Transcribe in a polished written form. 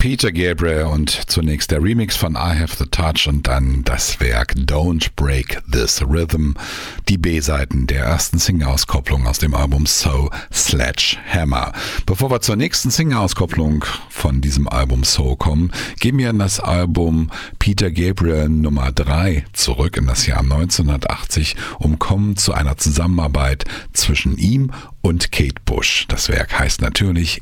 Peter Gabriel und zunächst der Remix von I Have the Touch und dann das Werk Don't Break This Rhythm, die B-Seiten der ersten Single-Auskopplung aus dem Album So Sledgehammer. Bevor wir zur nächsten Single-Auskopplung von diesem Album So kommen, gehen wir in das Album Peter Gabriel Nummer 3 zurück in das Jahr 1980 und kommen zu einer Zusammenarbeit zwischen ihm und Kate Bush. Das Werk heißt natürlich